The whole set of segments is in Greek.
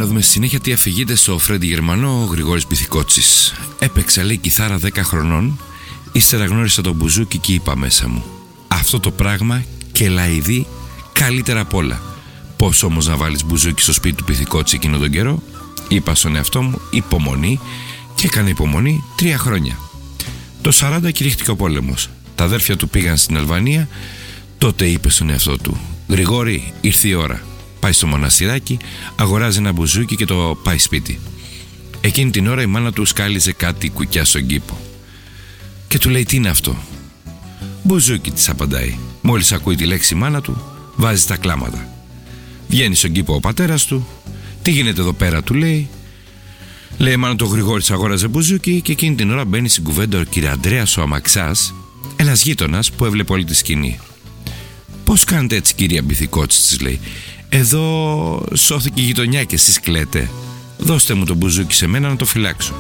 να δούμε στη συνέχεια τι αφηγείται στο Φρέντι Γερμανό ο Γρηγόρης Μπιθικότσης. Έπαιξα, λέει, κιθάρα 10 χρονών, ύστερα γνώρισα τον μπουζούκι και είπα μέσα μου: αυτό το πράγμα και λαϊδί καλύτερα απ' όλα. Πώς όμως να βάλεις μπουζούκι στο σπίτι του Μπιθικότση εκείνο τον καιρό? Είπα στον εαυτό μου υπομονή και έκανε υπομονή 3 χρόνια. Το 40 κηρύχθηκε ο πόλεμος. Τα αδέρφια του πήγαν στην Αλβανία. Τότε είπε στον εαυτό του: Γρηγόρη, ήρθε η ώρα. Πάει στο μοναστηράκι, αγοράζει ένα μπουζούκι και το πάει σπίτι. Εκείνη την ώρα η μάνα του σκάλιζε κάτι κουκιά στον κήπο και του λέει: τι είναι αυτό? Μπουζούκι, της απαντάει. Μόλις ακούει τη λέξη μάνα του, βάζει τα κλάματα. Βγαίνει στον κήπο ο πατέρας του. Τι γίνεται εδώ πέρα, του λέει. Λέει: μάνα του, ο Γρηγόρης αγόραζε μπουζούκι. Και εκείνη την ώρα μπαίνει στην κουβέντα ο κύριε Ανδρέας ο Αμαξάς, ένας γείτονας που έβλεπε όλη τη σκηνή. Πώς κάνετε έτσι, κυρία Μπιθικότση, της λέει. Εδώ σώθηκε η γειτονιά και εσείς κλαίτε. Δώστε μου το μπουζούκι σε μένα να το φυλάξω.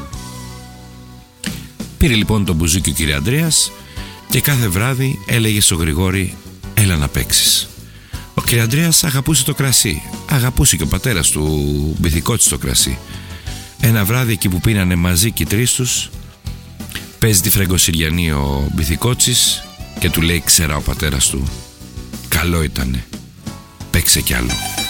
Πήρε λοιπόν το μπουζούκι ο κύριε Ανδρέας και κάθε βράδυ έλεγε στο Γρηγόρη: έλα να παίξεις. Ο κύριε Ανδρέας αγαπούσε το κρασί. Αγαπούσε και ο πατέρας του Μπιθικότση το κρασί. Ένα βράδυ εκεί που πίνανε μαζί και οι τρεις τους, παίζει τη φραγκοσυριανή ο Μπιθικότσης και του λέει ξερά ο πατέρας του: καλό ήτανε, παίξε κι άλλο.